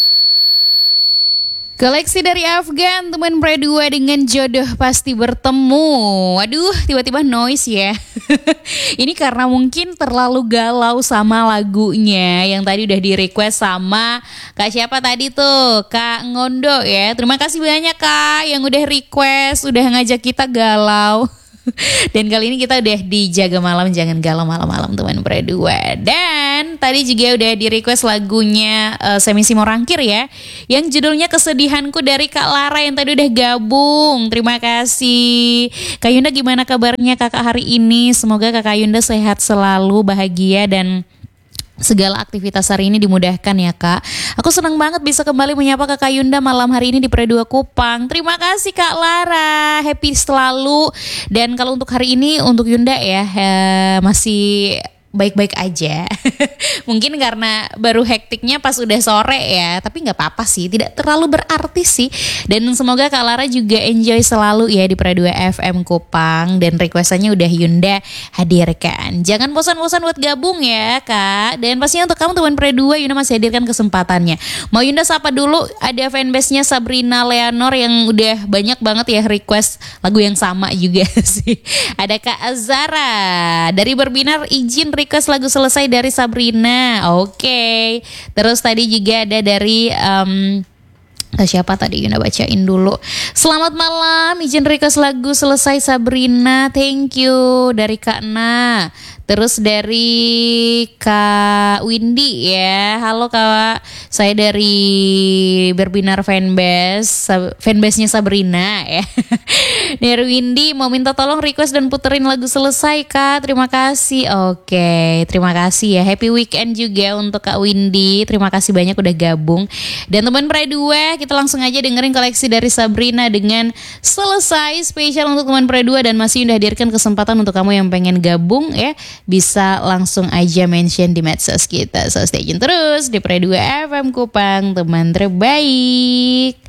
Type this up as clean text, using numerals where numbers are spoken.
Koleksi dari Afgan, teman berdua dengan jodoh pasti bertemu. Aduh, tiba-tiba noise ya. Ini karena mungkin terlalu galau sama lagunya yang tadi udah di request sama Kak siapa tadi tuh, Kak Ngondo ya. Terima kasih banyak Kak yang udah request, udah ngajak kita galau. Dan kali ini kita udah dijaga malam, jangan galau malam-malam teman berdua. Dan tadi juga udah di request lagunya Semisi Morangkir ya, yang judulnya Kesedihanku dari Kak Lara yang tadi udah gabung. Terima kasih Kak Yunda, gimana kabarnya kakak hari ini? Semoga Kakak Yunda sehat selalu, bahagia dan segala aktivitas hari ini dimudahkan ya Kak. Aku senang banget bisa kembali menyapa Kakak Yunda malam hari ini di Pre2 Kupang. Terima kasih Kak Lara, happy selalu. Dan kalau untuk hari ini untuk Yunda ya masih baik-baik aja. Mungkin karena baru hektiknya pas udah sore ya, tapi nggak apa-apa sih, tidak terlalu berarti sih. Dan semoga Kak Lara juga enjoy selalu ya di Pre2 FM Kupang, dan requestannya udah Yunda hadirkan. Jangan bosan-bosan buat gabung ya Kak. Dan pastinya untuk kamu teman Pre2, Yunda masih hadirkan kesempatannya. Mau Yunda sapa dulu, ada fanbase-nya Sabrina Leonor yang udah banyak banget ya request lagu yang sama juga sih. Ada Kak Azara dari Berbinar, izin request lagu Selesai dari Sabrina. Oke. Terus tadi juga ada dari siapa tadi Yunda bacain dulu. Selamat malam, izin request lagu Selesai Sabrina. Thank you dari Kak Na. Terus dari Kak Windy ya. Halo Kak, saya dari Berbinar fanbase-nya Sabrina ya. Dari Windy mau minta tolong request dan puterin lagu Selesai Kak. Terima kasih. Oke, terima kasih ya. Happy weekend juga untuk Kak Windy. Terima kasih banyak udah gabung. Dan teman Pre2, kita langsung aja dengerin koleksi dari Sabrina dengan Selesai, spesial untuk teman Pre2. Dan masih udah hadirkan kesempatan untuk kamu yang pengen gabung ya, bisa langsung aja mention di medsos kita. So stay tune terus di Pre2 FM Kupang, teman terbaik.